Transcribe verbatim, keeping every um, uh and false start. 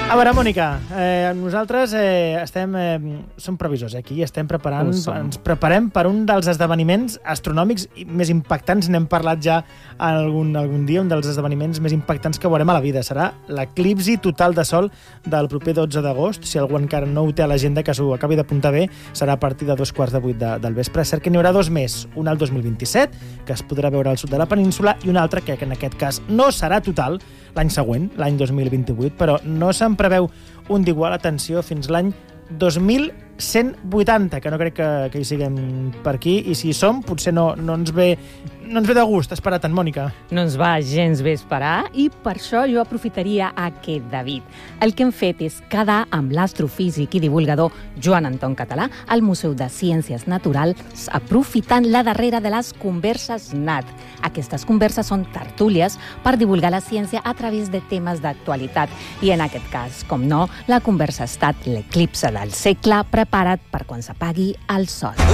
A veure, Mònica, eh, nosaltres eh, estem, eh, som previsors aquí, estem preparant, ens preparem per un dels esdeveniments astronòmics més impactants. N'hem parlat ja algun, algun dia, un dels esdeveniments més impactants que veurem a la vida. Serà l'eclipsi total de sol del proper dotze d'agost. Si algú encara no ho té a l'agenda, que s'ho acabi d'apuntar bé, serà a partir de dos quarts de vuit de, del vespre. És cert que n'hi haurà dos més, un al dos mil vint-i-set, que es podrà veure al sud de la península, i un altre que en aquest cas no serà total, l'any següent, l'any dos mil vint-i-vuit, però no se'n preveu un d'igual, atenció, fins l'any dos mil cent vuitanta, que no crec que, que hi siguem per aquí, i si hi som, potser no, no, ens ve, no ens ve de gust esperar tant, Mònica. No ens va gens bé esperar, i per això jo aprofitaria aquest David. El que hem fet és quedar amb l'astrofísic i divulgador Joan Anton Català al Museu de Ciències Naturals, aprofitant la darrera de les converses N A T. Aquestes converses són tertúlies per divulgar la ciència a través de temes d'actualitat. I en aquest cas, com no, la conversa ha estat l'eclipse del segle, preparat per quan s'apagui el sol.